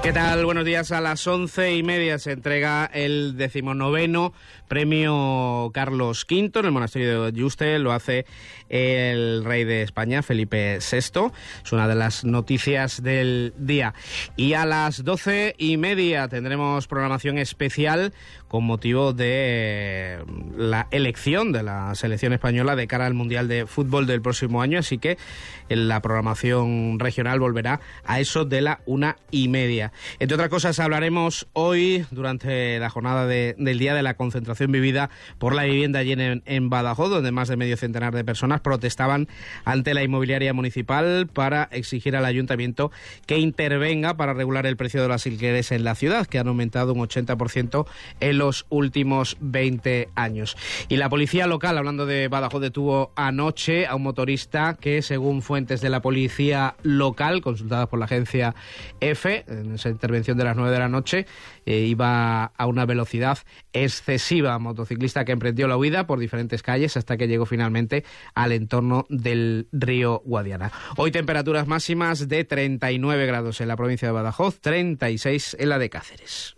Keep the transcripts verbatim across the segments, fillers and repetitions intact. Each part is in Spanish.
¿Qué tal? Buenos días. A las once y media se entrega el decimonoveno premio Carlos Quinto en el monasterio de Yuste. Lo hace el rey de España, Felipe sexto. Es una de las noticias del día. Y a las doce y media tendremos programación especial con motivo de la elección de la selección española de cara al Mundial de Fútbol del próximo año. Así que la programación regional volverá a eso de la una y media. Entre otras cosas, hablaremos hoy, durante la jornada de, del día, de la concentración vivida por la vivienda allí en, en Badajoz, donde más de medio centenar de personas protestaban ante la inmobiliaria municipal para exigir al ayuntamiento que intervenga para regular el precio de los alquileres en la ciudad, que han aumentado un ochenta por ciento en los últimos veinte años. Y la policía local, hablando de Badajoz, detuvo anoche a un motorista que, según fuentes de la policía local, consultadas por la agencia EFE, en esa intervención de las nueve de la noche, eh, iba a una velocidad excesiva. Motociclista que emprendió la huida por diferentes calles hasta que llegó finalmente al entorno del río Guadiana. Hoy temperaturas máximas de treinta y nueve grados en la provincia de Badajoz, treinta y seis en la de Cáceres.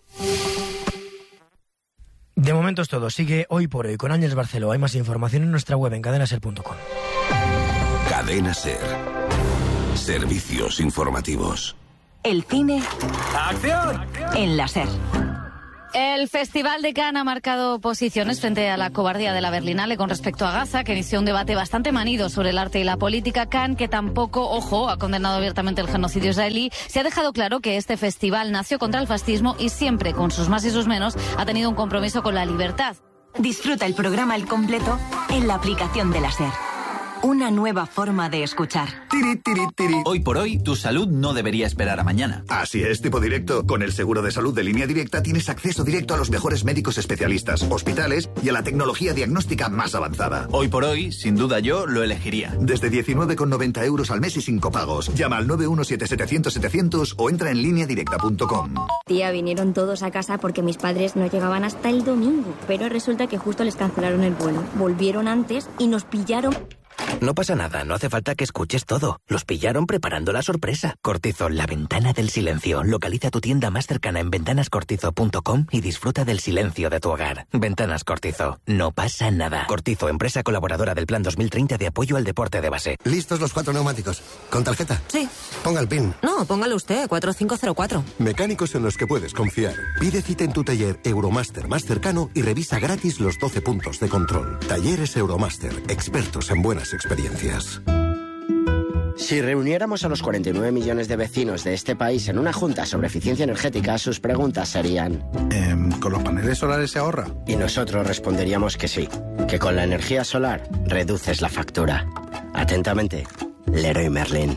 De momento es todo. Sigue Hoy por Hoy con Ángeles Barceló. Hay más información en nuestra web en cadena ser punto com. Cadena Ser. Servicios informativos. El cine. ¡Acción! En la Ser. El Festival de Cannes ha marcado posiciones frente a la cobardía de la Berlinale con respecto a Gaza, que inició un debate bastante manido sobre el arte y la política. Cannes, que tampoco, ojo, ha condenado abiertamente el genocidio israelí, se ha dejado claro que este festival nació contra el fascismo y siempre, con sus más y sus menos, ha tenido un compromiso con la libertad. Disfruta el programa al completo en la aplicación de la Ser. Una nueva forma de escuchar. Tiri, tiri, tiri. Hoy por hoy, tu salud no debería esperar a mañana. Así es, tipo directo. Con el seguro de salud de Línea Directa tienes acceso directo a los mejores médicos especialistas, hospitales y a la tecnología diagnóstica más avanzada. Hoy por hoy, sin duda yo lo elegiría. Desde diecinueve con noventa euros al mes y sin copagos. Llama al nueve uno siete setecientos setecientos o entra en línea directa punto com. Tía, vinieron todos a casa porque mis padres no llegaban hasta el domingo. Pero resulta que justo les cancelaron el vuelo. Volvieron antes y nos pillaron... No pasa nada, no hace falta que escuches todo. Los pillaron preparando la sorpresa. Cortizo, la ventana del silencio. Localiza tu tienda más cercana en ventanas cortizo punto com y disfruta del silencio de tu hogar. Ventanas Cortizo, no pasa nada. Cortizo, empresa colaboradora del Plan dos mil treinta de apoyo al deporte de base. ¿Listos los cuatro neumáticos? ¿Con tarjeta? Sí. Ponga el PIN. No, póngalo usted, cuatro cinco cero cuatro. Mecánicos en los que puedes confiar. Pide cita en tu taller Euromaster más cercano y revisa gratis los doce puntos de control. Talleres Euromaster, expertos en buenas experiencias. Si reuniéramos a los cuarenta y nueve millones de vecinos de este país en una junta sobre eficiencia energética, sus preguntas serían... Eh, ¿Con los paneles solares se ahorra? Y nosotros responderíamos que sí, que con la energía solar reduces la factura. Atentamente, Leroy Merlin.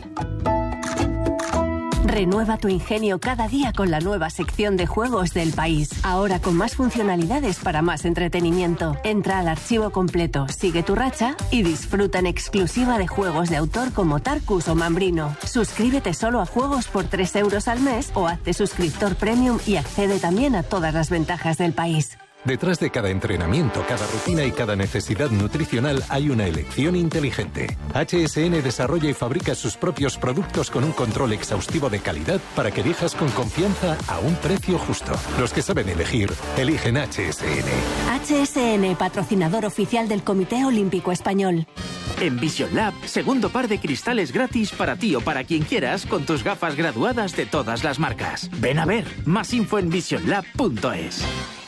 Renueva tu ingenio cada día con la nueva sección de juegos del país. Ahora con más funcionalidades para más entretenimiento. Entra al archivo completo, sigue tu racha y disfruta en exclusiva de juegos de autor como Tarkus o Mambrino. Suscríbete solo a juegos por tres euros al mes o hazte suscriptor premium y accede también a todas las ventajas del país. Detrás de cada entrenamiento, cada rutina y cada necesidad nutricional hay una elección inteligente. H S N desarrolla y fabrica sus propios productos con un control exhaustivo de calidad para que elijas con confianza a un precio justo. Los que saben elegir, eligen H S N. H S N, patrocinador oficial del Comité Olímpico Español. En Vision Lab, segundo par de cristales gratis para ti o para quien quieras con tus gafas graduadas de todas las marcas. Ven a ver, más info en vision lab punto es.